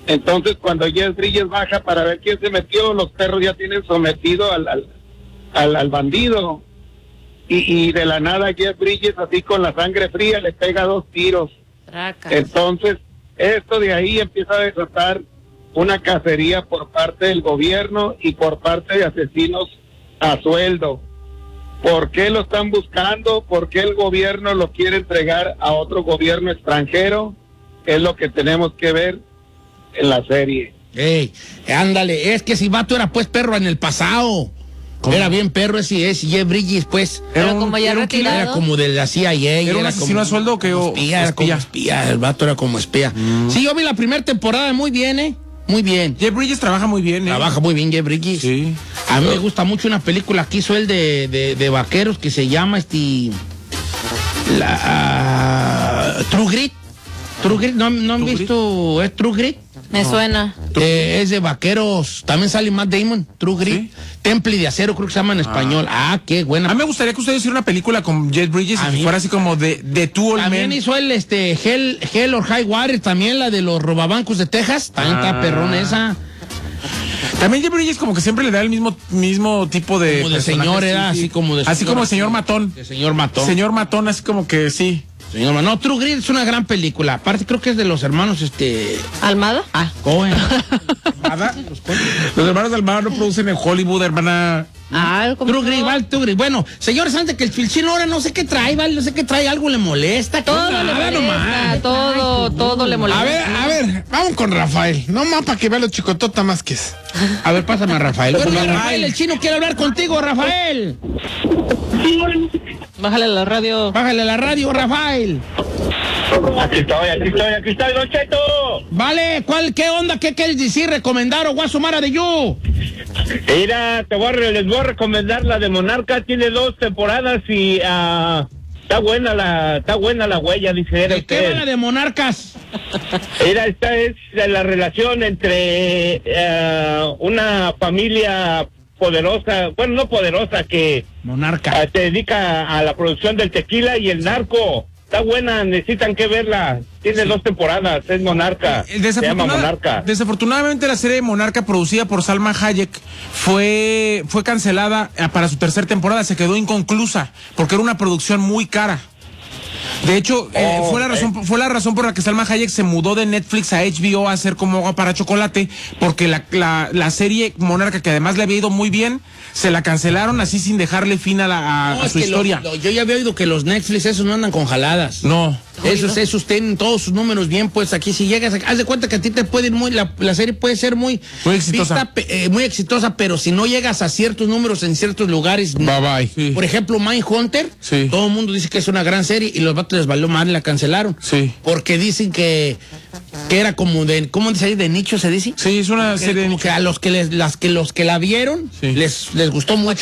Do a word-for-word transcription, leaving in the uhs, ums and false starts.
Entonces, cuando Jeff Bridges baja para ver quién se metió, los perros ya tienen sometido al, al, al, al bandido. Y, y de la nada Jeff Bridges, así con la sangre fría, le pega dos tiros. Tracas. Entonces, esto de ahí empieza a desatar una cacería por parte del gobierno y por parte de asesinos a sueldo. ¿Por qué lo están buscando? ¿Por qué el gobierno lo quiere entregar a otro gobierno extranjero? Es lo que tenemos que ver en la serie. Ey, ándale, es que si vato era pues perro en el pasado. ¿Cómo? Era bien perro ese, ese Jeff Bridges, pues. Pero Era un, como ya era, un retirado. era como de la C I A. ¿Era un asesino como, a sueldo que o espía, era como espía? El vato era como espía. Mm. Sí, yo vi la primera temporada muy bien, ¿eh? Muy bien. Jeff Bridges trabaja muy bien, ¿eh? Trabaja muy bien Jeff Bridges. Sí. A mí me gusta mucho una película que hizo él de, de, de vaqueros que se llama este... La... Uh, True Grit. True Grit, ¿no, no han True visto? ¿Es True Grit? Me no. suena. Eh, es de vaqueros. También sale Matt Damon. True Grit. ¿Sí? Temple de acero, creo que se llama en ah. español. Ah, qué buena. A mí me gustaría que ustedes hicieran una película con Jeff Bridges a y que fuera así como de, de Two Old También Men. hizo él este Hell, Hell or High Water, también la de los robabancos de Texas. También ah. está perrón esa. También Jeff Bridges como que siempre le da el mismo mismo tipo de como de señor, era sí, así como de así señor, como el señor matón. De señor matón. Señor matón, así como que sí. Señor, no, True Grit es una gran película. Aparte creo que es de los hermanos este ¿Almada? Ah, Cohen. ¿Almada? Los hermanos Almada no producen en Hollywood, hermana. Ah, True Grit, vale, True Grit. Bueno, señores, antes que el Filchino ahora no sé qué trae, vale, no sé qué trae, algo le molesta. Todo le molesta, nomás. todo, Ay, todo le molesta. A ver, a ver, vamos con Rafael. No más para que vea los chicotota más que es. A ver, pásame a Rafael. Bueno, Rafael, Rafael, el chino quiere hablar contigo, Rafael. Bájale la radio. Bájale la radio, Rafael. Aquí estoy, aquí estoy, aquí estoy, Don Cheto. Vale, ¿cuál, qué onda, qué quieres decir, recomendar o guasumara de you? Mira, te voy a, les voy a recomendar la de Monarca, tiene dos temporadas y uh, está buena la, está buena la huella, dice. ¿De qué va la de Monarcas? Mira, esta es la relación entre uh, una familia poderosa, bueno, no poderosa, que Monarca uh, se dedica a la producción del tequila y el narco. Está buena, necesitan que verla. Tiene sí. dos temporadas, es Monarca. Eh, se llama Monarca. Desafortunadamente la serie de Monarca, producida por Salma Hayek, fue, fue cancelada para su tercera temporada, se quedó inconclusa, porque era una producción muy cara. De hecho, oh, eh, fue la razón eh. fue la razón por la que Salma Hayek se mudó de Netflix a H B O a hacer como agua para chocolate, porque la, la, la serie Monarca, que además le había ido muy bien, se la cancelaron así sin dejarle fin a, la, a, no, a su historia. Lo, lo, yo ya había oído que los Netflix esos no andan con jaladas. No. Esos, esos tienen todos sus números bien, pues aquí si llegas, haz de cuenta que a ti te puede ir muy, la, la serie puede ser muy, muy exitosa, vista, eh, muy exitosa, pero si no llegas a ciertos números en ciertos lugares, bye bye. Sí. Por ejemplo, Mindhunter, sí. todo el mundo dice que es una gran serie y los vatos les valió mal y la cancelaron. Sí. Porque dicen que, que era como de, ¿cómo dice ahí? De nicho se dice. Sí, es una que serie como de que a los que les, las que los que la vieron, sí. les, les gustó mucho.